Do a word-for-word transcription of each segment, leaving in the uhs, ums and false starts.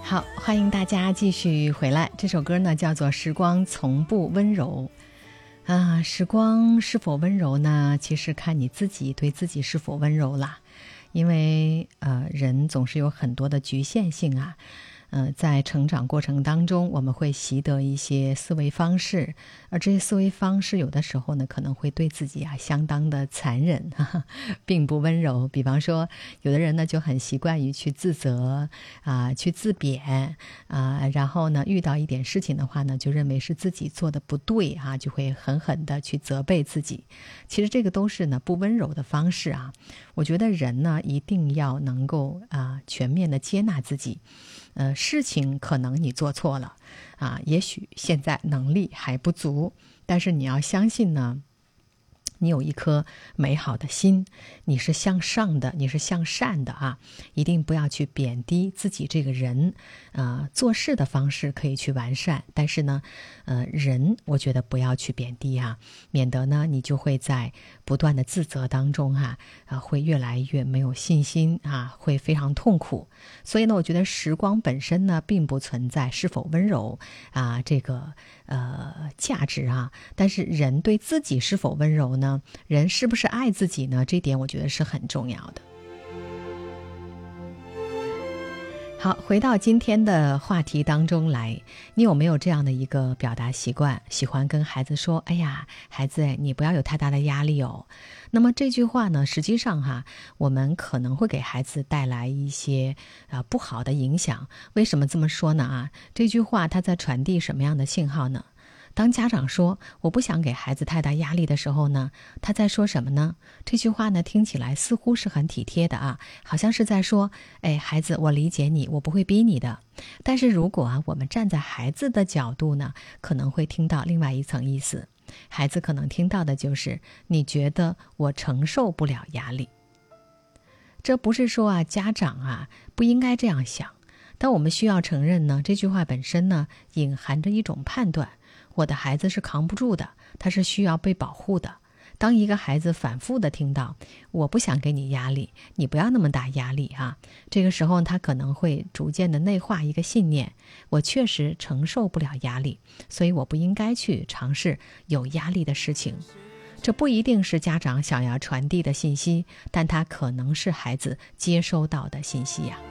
好，欢迎大家继续回来。这首歌呢叫做《时光从不温柔》啊，时光是否温柔呢？其实看你自己对自己是否温柔啦。因为呃，人总是有很多的局限性啊。呃，在成长过程当中，我们会习得一些思维方式，而这些思维方式有的时候呢，可能会对自己啊相当的残忍，哈哈，并不温柔。比方说，有的人呢就很习惯于去自责啊、去自贬啊、然后呢，遇到一点事情的话呢，就认为是自己做的不对啊，就会狠狠的去责备自己。其实这个都是呢不温柔的方式啊。我觉得人呢一定要能够啊、全面的接纳自己。呃，事情可能你做错了啊，也许现在能力还不足，但是你要相信呢，你有一颗美好的心，你是向上的，你是向善的啊，一定不要去贬低自己这个人啊、呃。做事的方式可以去完善，但是呢，呃，人我觉得不要去贬低啊，免得呢你就会在不断的自责当中哈、啊，啊，会越来越没有信心啊，会非常痛苦。所以呢，我觉得时光本身呢，并不存在是否温柔啊这个呃价值啊，但是人对自己是否温柔呢？人是不是爱自己呢？这点我觉得是很重要的。好，回到今天的话题当中来，你有没有这样的一个表达习惯，喜欢跟孩子说，哎呀，孩子，你不要有太大的压力哦。那么这句话呢，实际上哈，我们可能会给孩子带来一些啊、呃、不好的影响。为什么这么说呢啊？这句话它在传递什么样的信号呢？当家长说我不想给孩子太大压力的时候呢，他在说什么呢？这句话呢听起来似乎是很体贴的啊，好像是在说，哎，孩子，我理解你，我不会逼你的。但是如果啊我们站在孩子的角度呢，可能会听到另外一层意思。孩子可能听到的就是你觉得我承受不了压力。这不是说啊家长啊不应该这样想，但我们需要承认呢，这句话本身呢隐含着一种判断，我的孩子是扛不住的，他是需要被保护的。当一个孩子反复的听到我不想给你压力，你不要那么大压力啊，这个时候他可能会逐渐的内化一个信念，我确实承受不了压力，所以我不应该去尝试有压力的事情。这不一定是家长想要传递的信息，但它可能是孩子接收到的信息呀、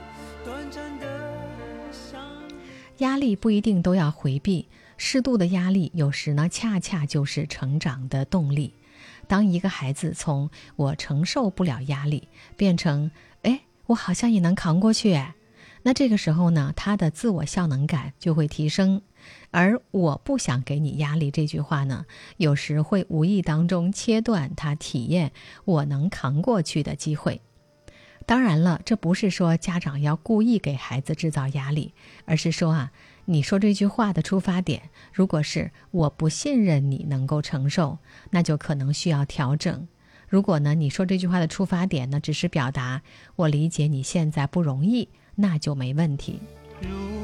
压力不一定都要回避，适度的压力有时呢恰恰就是成长的动力。当一个孩子从我承受不了压力变成哎，我好像也能扛过去哎，那这个时候呢，他的自我效能感就会提升。而我不想给你压力这句话呢，有时会无意当中切断他体验我能扛过去的机会。当然了，这不是说家长要故意给孩子制造压力，而是说啊，你说这句话的出发点，如果是我不信任你能够承受，那就可能需要调整。如果呢，你说这句话的出发点呢，只是表达我理解你现在不容易，那就没问题。